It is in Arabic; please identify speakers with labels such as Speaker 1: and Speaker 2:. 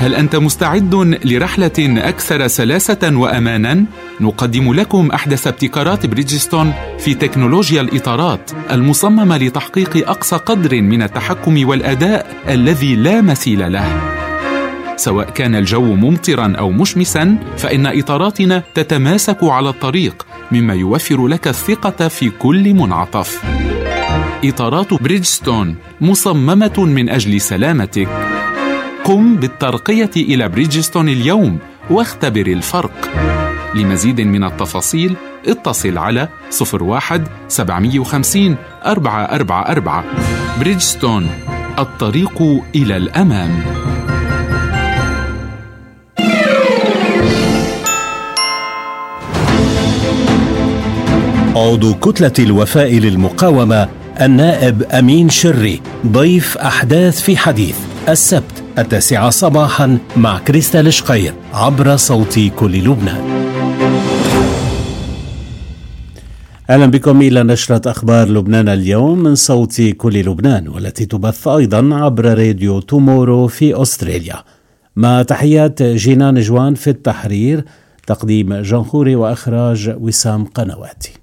Speaker 1: هل أنت مستعد لرحلة أكثر سلاسة وأمانا؟ نقدم لكم أحدث ابتكارات بريدجستون في تكنولوجيا الإطارات المصممة لتحقيق أقصى قدر من التحكم والأداء الذي لا مثيل له. سواء كان الجو ممطرا أو مشمسا، فإن إطاراتنا تتماسك على الطريق، مما يوفر لك الثقة في كل منعطف. إطارات بريدجستون مصممة من أجل سلامتك. قم بالترقية إلى بريدجستون اليوم واختبر الفرق. لمزيد من التفاصيل اتصل على 01-750-444. بريدجستون، الطريق إلى الأمام.
Speaker 2: عضو كتلة الوفاء للمقاومة النائب أمين شري ضيف أحداث في حديث السبت 9 صباحا مع كريستال شقير عبر صوت كل لبنان. أهلا بكم إلى نشرة أخبار لبنان اليوم من صوت كل لبنان، والتي تبث أيضا عبر راديو تومورو في أستراليا. مع تحيات جينان جوان في التحرير، تقديم جنخوري وإخراج وسام قنواتي.